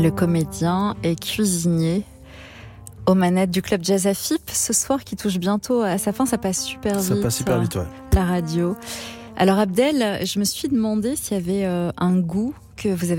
le comédien et cuisinier aux manettes du Club Jazz AFIP ce soir qui touche bientôt à sa fin. Ça passe super vite. Ça passe super vite, ouais. La radio. Alors Abdel, je me suis demandé s'il y avait un goût que vous avez